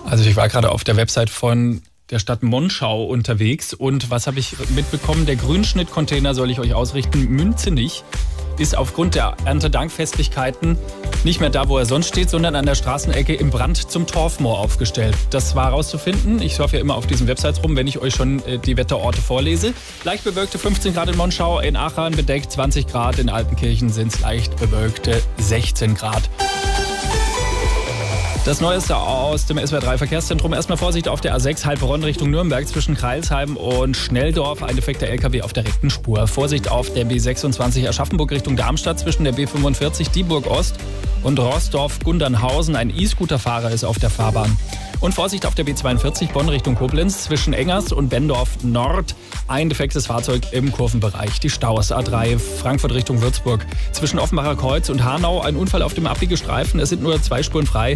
Also ich war gerade auf der Website von der Stadt Monschau unterwegs und was habe ich mitbekommen? Der Grünschnittcontainer, soll ich euch ausrichten, Münzenich, ist aufgrund der Erntedankfestlichkeiten nicht mehr da, wo er sonst steht, sondern an der Straßenecke im Brand zum Torfmoor aufgestellt. Das war herauszufinden. Ich surfe ja immer auf diesen Websites rum, wenn ich euch schon die Wetterorte vorlese. Leicht bewölkte 15 Grad in Monschau, in Aachen bedeckt 20 Grad, in Altenkirchen sind es leicht bewölkte 16 Grad. Das Neueste aus dem SWR 3 Verkehrszentrum. Erstmal Vorsicht auf der A6 Heilbronn Richtung Nürnberg zwischen Kreilsheim und Schnelldorf. Ein defekter LKW auf der rechten Spur. Vorsicht auf der B26 Aschaffenburg Richtung Darmstadt zwischen der B45 Dieburg Ost und Rostorf-Gundernhausen. Ein E-Scooter-Fahrer ist auf der Fahrbahn. Und Vorsicht auf der B42 Bonn Richtung Koblenz zwischen Engers und Bendorf Nord. Ein defektes Fahrzeug im Kurvenbereich. Die Staus A3 Frankfurt Richtung Würzburg zwischen Offenbacher Kreuz und Hanau. Ein Unfall auf dem Abbiegestreifen. Es sind nur 2 Spuren frei.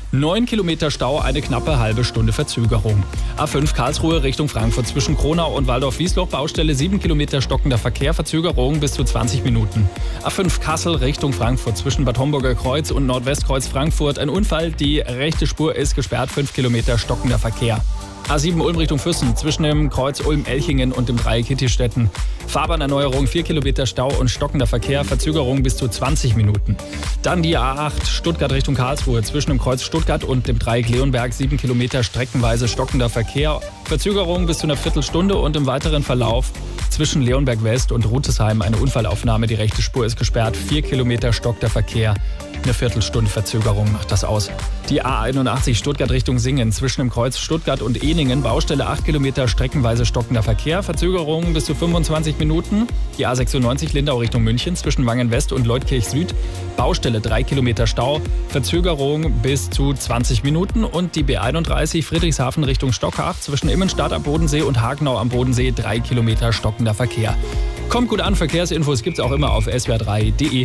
9 Kilometer Stau, eine knappe halbe Stunde Verzögerung. A5 Karlsruhe Richtung Frankfurt zwischen Kronau und Waldorf-Wiesloch. Baustelle 7 Kilometer stockender Verkehr, Verzögerung bis zu 20 Minuten. A5 Kassel Richtung Frankfurt zwischen Bad Homburger Kreuz und Nordwestkreuz Frankfurt. Ein Unfall, die rechte Spur ist gesperrt, 5 Kilometer stockender Verkehr. A7 Ulm Richtung Füssen zwischen dem Kreuz Ulm-Elchingen und dem Dreieck Hittistetten. Fahrbahnerneuerung, 4 Kilometer Stau und stockender Verkehr, Verzögerung bis zu 20 Minuten. Dann die A8 Stuttgart Richtung Karlsruhe zwischen dem Kreuz Stuttgart und dem Dreieck Leonberg, 7 Kilometer streckenweise stockender Verkehr, Verzögerung bis zu einer Viertelstunde und im weiteren Verlauf zwischen Leonberg West und Rutesheim eine Unfallaufnahme. Die rechte Spur ist gesperrt, 4 Kilometer stockender Verkehr. Eine Viertelstunde Verzögerung macht das aus. Die A81 Stuttgart Richtung Singen zwischen dem Kreuz Stuttgart und Ehningen. Baustelle 8 Kilometer streckenweise stockender Verkehr. Verzögerung bis zu 25 Minuten. Die A96 Lindau Richtung München zwischen Wangen West und Leutkirch Süd. Baustelle 3 Kilometer Stau. Verzögerung bis zu 20 Minuten. Und die B31 Friedrichshafen Richtung Stockach zwischen Immenstadt am Bodensee und Hagenau am Bodensee. 3 Kilometer stockender Verkehr. Kommt gut an, Verkehrsinfos gibt's auch immer auf swr3.de.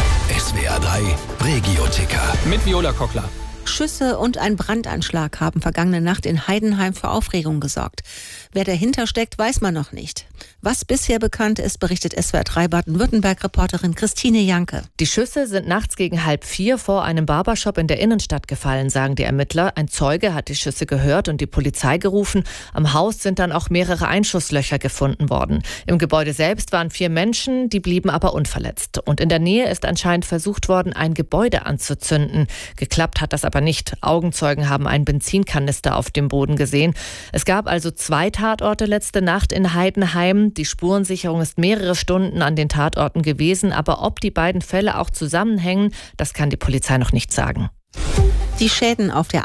SWR 3 Regio-Ticker. Mit Viola Kockler. Schüsse und ein Brandanschlag haben vergangene Nacht in Heidenheim für Aufregung gesorgt. Wer dahinter steckt, weiß man noch nicht. Was bisher bekannt ist, berichtet SWR3 Baden-Württemberg-Reporterin Christine Janke. Die Schüsse sind nachts gegen 3:30 vor einem Barbershop in der Innenstadt gefallen, sagen die Ermittler. Ein Zeuge hat die Schüsse gehört und die Polizei gerufen. Am Haus sind dann auch mehrere Einschusslöcher gefunden worden. Im Gebäude selbst waren 4 Menschen, die blieben aber unverletzt. Und in der Nähe ist anscheinend versucht worden, ein Gebäude anzuzünden. Geklappt hat das aber nicht. Augenzeugen haben einen Benzinkanister auf dem Boden gesehen. Es gab also 2 Tatorte letzte Nacht in Heidenheim. Die Spurensicherung ist mehrere Stunden an den Tatorten gewesen. Aber ob die beiden Fälle auch zusammenhängen, das kann die Polizei noch nicht sagen. Die Schäden auf der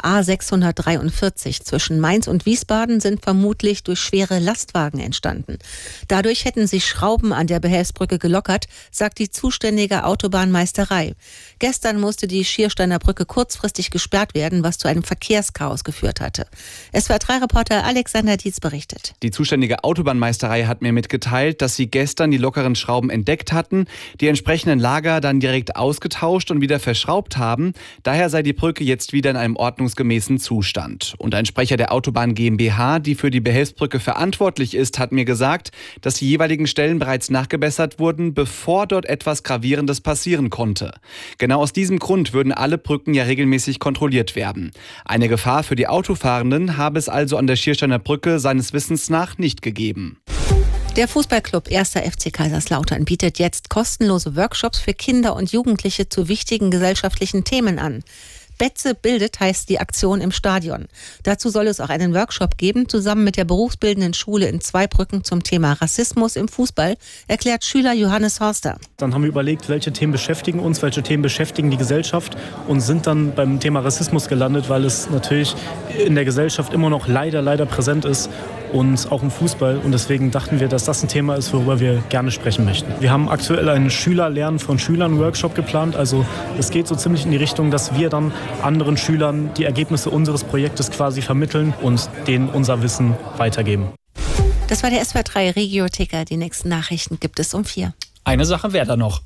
A643 zwischen Mainz und Wiesbaden sind vermutlich durch schwere Lastwagen entstanden. Dadurch hätten sich Schrauben an der Behelfsbrücke gelockert, sagt die zuständige Autobahnmeisterei. Gestern musste die Schiersteiner Brücke kurzfristig gesperrt werden, was zu einem Verkehrschaos geführt hatte. SWR3-Reporter Alexander Dietz berichtet. Die zuständige Autobahnmeisterei hat mir mitgeteilt, dass sie gestern die lockeren Schrauben entdeckt hatten, die entsprechenden Lager dann direkt ausgetauscht und wieder verschraubt haben. Daher sei die Brücke jetzt wieder in einem ordnungsgemäßen Zustand. Und ein Sprecher der Autobahn GmbH, die für die Behelfsbrücke verantwortlich ist, hat mir gesagt, dass die jeweiligen Stellen bereits nachgebessert wurden, bevor dort etwas Gravierendes passieren konnte. Genau aus diesem Grund würden alle Brücken ja regelmäßig kontrolliert werden. Eine Gefahr für die Autofahrenden habe es also an der Schiersteiner Brücke seines Wissens nach nicht gegeben. Der Fußballclub 1. FC Kaiserslautern bietet jetzt kostenlose Workshops für Kinder und Jugendliche zu wichtigen gesellschaftlichen Themen an. Betze bildet heißt die Aktion im Stadion. Dazu soll es auch einen Workshop geben, zusammen mit der berufsbildenden Schule in Zweibrücken zum Thema Rassismus im Fußball, erklärt Schüler Johannes Horster. Dann haben wir überlegt, welche Themen beschäftigen uns, welche Themen beschäftigen die Gesellschaft und sind dann beim Thema Rassismus gelandet, weil es natürlich in der Gesellschaft immer noch leider präsent ist und auch im Fußball. Und deswegen dachten wir, dass das ein Thema ist, worüber wir gerne sprechen möchten. Wir haben aktuell einen Schülerlernen von Schülern Workshop geplant. Also es geht so ziemlich in die Richtung, dass wir dann anderen Schülern die Ergebnisse unseres Projektes quasi vermitteln und denen unser Wissen weitergeben. Das war der SWR3 Regio-Ticker. Die nächsten Nachrichten gibt es um 4. Eine Sache wäre da noch.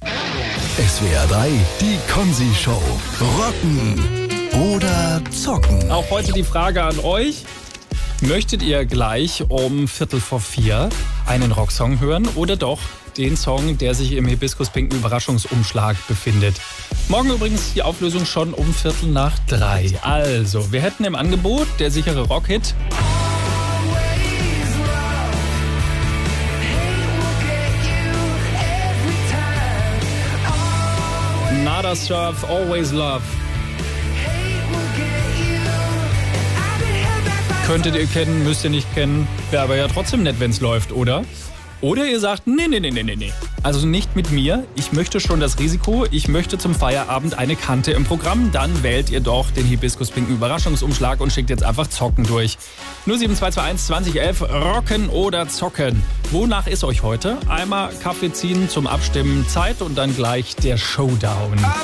SWR 3, die Konzi-Show. Rocken oder zocken? Auch heute die Frage an euch. Möchtet ihr gleich um 3:45 einen Rocksong hören oder doch den Song, der sich im Hibiskus-pinken Überraschungsumschlag befindet? Morgen übrigens die Auflösung schon um 2:45. Also, wir hätten im Angebot der sichere Rockhit. Nada Surf, Always Love. Könntet ihr kennen, müsst ihr nicht kennen. Wäre aber ja trotzdem nett, wenn es läuft, oder? Oder ihr sagt, nee. Also nicht mit mir. Ich möchte schon das Risiko. Ich möchte zum Feierabend eine Kante im Programm. Dann wählt ihr doch den Hibiskus-pinken Überraschungsumschlag und schickt jetzt einfach Zocken durch. 07221 2011, rocken oder zocken. Wonach ist euch heute? Einmal Kaffee ziehen zum Abstimmen, Zeit und dann gleich der Showdown.